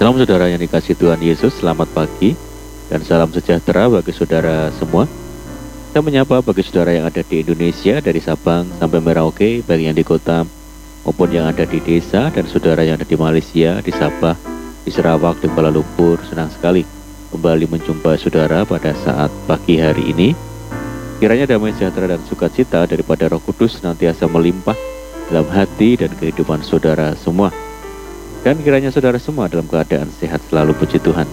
Salam saudara yang dikasihi Tuhan Yesus, selamat pagi dan salam sejahtera bagi saudara semua. Saya menyapa bagi saudara yang ada di Indonesia dari Sabang sampai Merauke, baik yang di kota maupun yang ada di desa, dan saudara yang ada di Malaysia, di Sabah, di Sarawak, di Kuala Lumpur. Senang sekali kembali menjumpai saudara pada saat pagi hari ini. Kiranya damai sejahtera dan sukacita daripada Roh Kudus senantiasa melimpah dalam hati dan kehidupan saudara semua. Dan kiranya saudara semua dalam keadaan sehat selalu, puji Tuhan.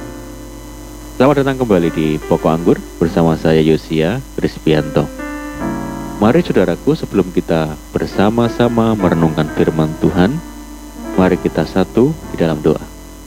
Selamat datang kembali di Pokok Anggur bersama saya Yosia Krispianto. Mari saudaraku, sebelum kita bersama-sama merenungkan firman Tuhan, mari kita satu di dalam doa.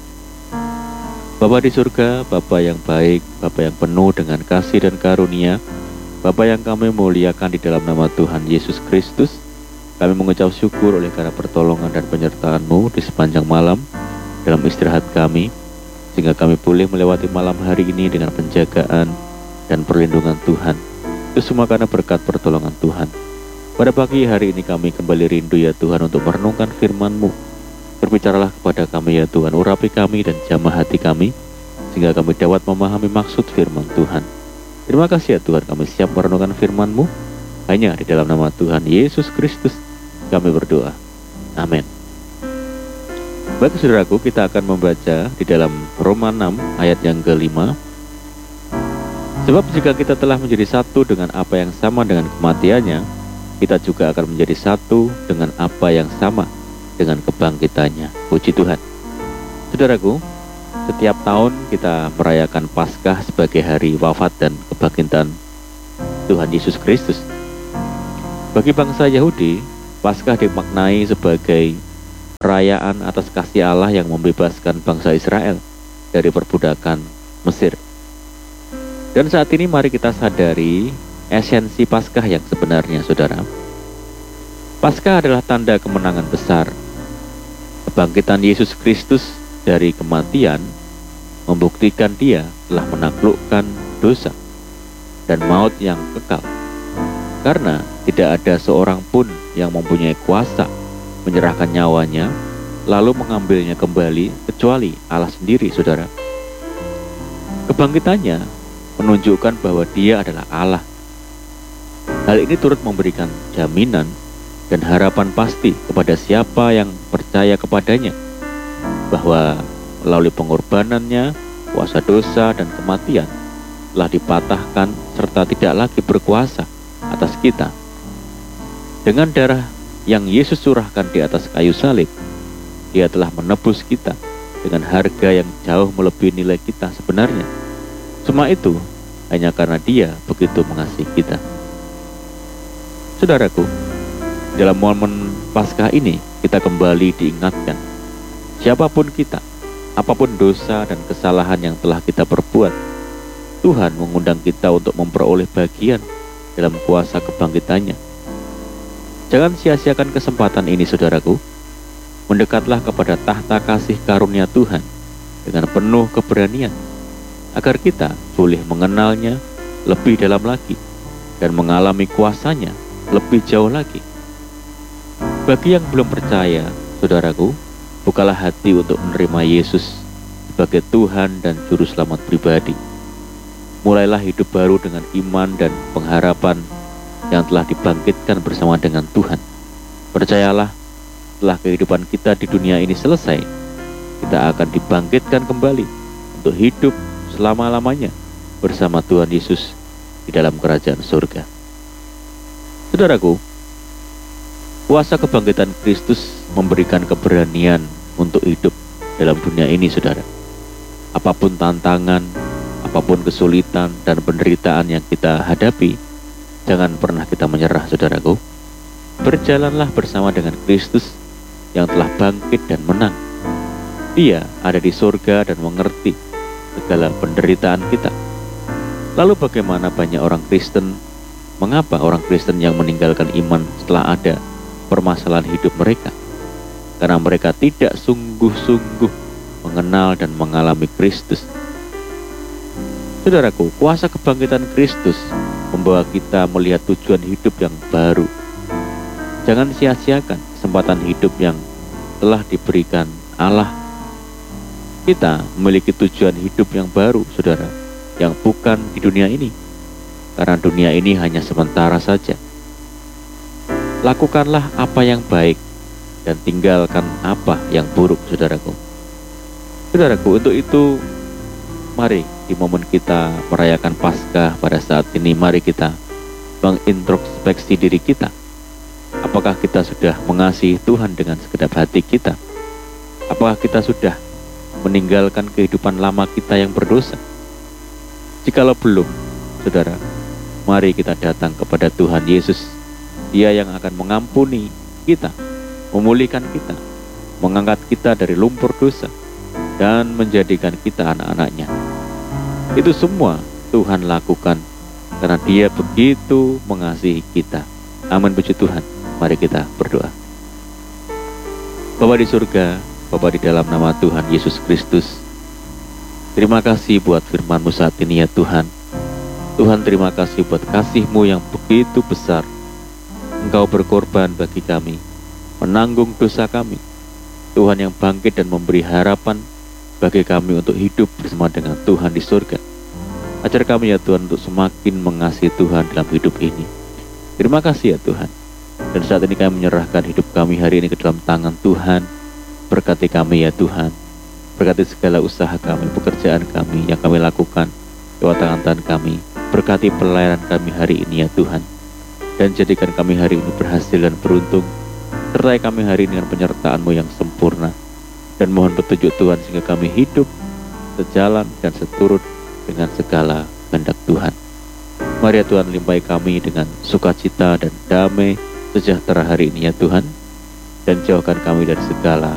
Bapa di surga, Bapa yang baik, Bapa yang penuh dengan kasih dan karunia, Bapa yang kami muliakan di dalam nama Tuhan Yesus Kristus, kami mengucap syukur oleh karena pertolongan dan penyertaan-Mu di sepanjang malam dalam istirahat kami, sehingga kami boleh melewati malam hari ini dengan penjagaan dan perlindungan Tuhan. Itu semua karena berkat pertolongan Tuhan. Pada pagi hari ini kami kembali rindu ya Tuhan untuk merenungkan firman-Mu. Berbicaralah kepada kami ya Tuhan, urapi kami dan jamah hati kami, sehingga kami dapat memahami maksud firman Tuhan. Terima kasih ya Tuhan, kami siap merenungkan firman-Mu. Hanya di dalam nama Tuhan Yesus Kristus kami berdoa. Amin. Baik saudaraku, kita akan membaca di dalam Roma 6 ayat yang ke-5. Sebab jika kita telah menjadi satu dengan apa yang sama dengan kematiannya, kita juga akan menjadi satu dengan apa yang sama dengan kebangkitannya. Puji Tuhan. Saudaraku, setiap tahun kita merayakan Paskah sebagai hari wafat dan kebangkitan Tuhan Yesus Kristus. Bagi bangsa Yahudi, Paskah dimaknai sebagai perayaan atas kasih Allah yang membebaskan bangsa Israel dari perbudakan Mesir. Dan saat ini mari kita sadari esensi Paskah yang sebenarnya, saudara. Paskah adalah tanda kemenangan besar. Kebangkitan Yesus Kristus dari kematian membuktikan Dia telah menaklukkan dosa dan maut yang kekal. Karena tidak ada seorang pun yang mempunyai kuasa menyerahkan nyawanya lalu mengambilnya kembali kecuali Allah sendiri, saudara. Kebangkitannya menunjukkan bahwa Dia adalah Allah. Hal ini turut memberikan jaminan dan harapan pasti kepada siapa yang percaya kepadanya, bahwa melalui pengorbanannya, kuasa dosa dan kematian telah dipatahkan serta tidak lagi berkuasa atas kita. Dengan darah yang Yesus curahkan di atas kayu salib, Dia telah menebus kita dengan harga yang jauh melebihi nilai kita sebenarnya. Semua itu hanya karena Dia begitu mengasihi kita. Saudaraku, dalam momen Paskah ini kita kembali diingatkan, siapapun kita, apapun dosa dan kesalahan yang telah kita perbuat, Tuhan mengundang kita untuk memperoleh bagian dalam kuasa kebangkitannya. Jangan sia-siakan kesempatan ini, saudaraku. Mendekatlah kepada tahta kasih karunia Tuhan dengan penuh keberanian, agar kita boleh mengenalnya lebih dalam lagi dan mengalami kuasanya lebih jauh lagi. Bagi yang belum percaya, saudaraku, bukalah hati untuk menerima Yesus sebagai Tuhan dan Juru Selamat pribadi. Mulailah hidup baru dengan iman dan pengharapan yang telah dibangkitkan bersama dengan Tuhan. Percayalah, setelah kehidupan kita di dunia ini selesai, kita akan dibangkitkan kembali untuk hidup selama-lamanya bersama Tuhan Yesus di dalam kerajaan surga. Saudaraku, kuasa kebangkitan Kristus memberikan keberanian untuk hidup dalam dunia ini, saudara. Apapun tantangan, apapun kesulitan dan penderitaan yang kita hadapi, jangan pernah kita menyerah, saudaraku. Berjalanlah bersama dengan Kristus yang telah bangkit dan menang. Dia ada di surga dan mengerti segala penderitaan kita. Lalu bagaimana banyak orang Kristen, mengapa orang Kristen yang meninggalkan iman setelah ada permasalahan hidup mereka? Karena mereka tidak sungguh-sungguh mengenal dan mengalami Kristus. Saudaraku, kuasa kebangkitan Kristus membawa kita melihat tujuan hidup yang baru. Jangan sia-siakan kesempatan hidup yang telah diberikan Allah. Kita memiliki tujuan hidup yang baru, saudara, yang bukan di dunia ini. Karena dunia ini hanya sementara saja. Lakukanlah apa yang baik dan tinggalkan apa yang buruk, saudaraku. Saudaraku, untuk itu mari di momen kita merayakan Paskah pada saat ini, mari kita mengintrospeksi diri kita. Apakah kita sudah mengasihi Tuhan dengan segenap hati kita? Apakah kita sudah meninggalkan kehidupan lama kita yang berdosa? Jikalau belum, saudara, mari kita datang kepada Tuhan Yesus. Dia yang akan mengampuni kita, memulihkan kita, mengangkat kita dari lumpur dosa, dan menjadikan kita anak-anaknya. Itu semua Tuhan lakukan karena Dia begitu mengasihi kita. Amin, puji Tuhan. Mari kita berdoa. Bapa di surga, Bapa di dalam nama Tuhan Yesus Kristus, terima kasih buat firman-Mu saat ini ya Tuhan. Tuhan, terima kasih buat kasih-Mu yang begitu besar. Engkau berkorban bagi kami, menanggung dosa kami. Tuhan yang bangkit dan memberi harapan bagi kami untuk hidup bersama dengan Tuhan di surga. Ajar kami ya Tuhan untuk semakin mengasihi Tuhan dalam hidup ini. Terima kasih ya Tuhan. Dan saat ini kami menyerahkan hidup kami hari ini ke dalam tangan Tuhan. Berkati kami ya Tuhan. Berkati segala usaha kami, pekerjaan kami yang kami lakukan lewat tangan kami. Berkati pelayanan kami hari ini ya Tuhan. Dan jadikan kami hari ini berhasil dan beruntung. Sertai kami hari ini dengan penyertaan-Mu yang sempurna. Dan mohon petunjuk Tuhan sehingga kami hidup sejalan dan seturut dengan segala kehendak Tuhan. Mari ya Tuhan, limpahi kami dengan sukacita dan damai sejahtera hari ini ya Tuhan. Dan jauhkan kami dari segala